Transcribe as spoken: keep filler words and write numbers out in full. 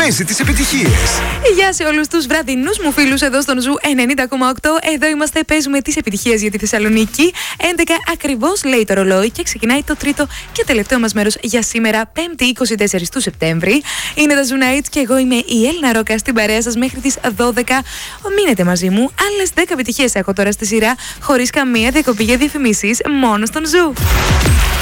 παίζει τις επιτυχίες. Γεια σε όλους τους βραδινούς μου φίλους εδώ στον Ζου ενενήντα κόμμα οκτώ. Εδώ είμαστε, παίζουμε τις επιτυχίες για τη Θεσσαλονίκη. έντεκα ακριβώς λέει το ρολόι και ξεκινάει το τρίτο και τελευταίο μας μέρος για σήμερα, Πέμπτη είκοσι τέσσερα του Σεπτέμβρη. Είναι τα Zoo Nights και εγώ είμαι η Έλληνα Ρόκα στην παρέα σας μέχρι τις δώδεκα. Μείνετε μαζί μου. Άλλες δέκα επιτυχίες έχω τώρα στη σειρά, χωρίς καμία διακοπή για διαφημίσεις, μόνο στον Ζου.